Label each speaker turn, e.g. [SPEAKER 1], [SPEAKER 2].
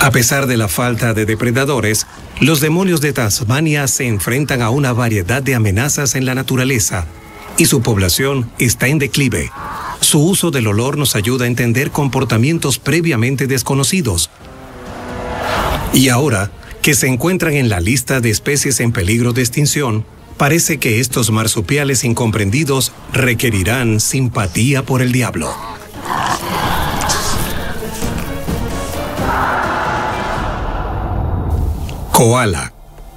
[SPEAKER 1] A pesar de la falta de depredadores, los demonios de Tasmania se enfrentan a una variedad de amenazas en la naturaleza y su población está en declive. Su uso del olor nos ayuda a entender comportamientos previamente desconocidos. Y ahora, que se encuentran en la lista de especies en peligro de extinción, parece que estos marsupiales incomprendidos requerirán simpatía por el diablo. Koala.